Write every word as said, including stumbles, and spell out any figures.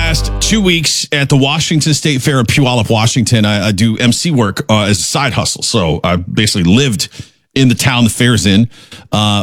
last two weeks at the Washington State Fair in Puyallup, Washington. I, I do M C work uh, as a side hustle. So I basically lived in the town the fair's in uh,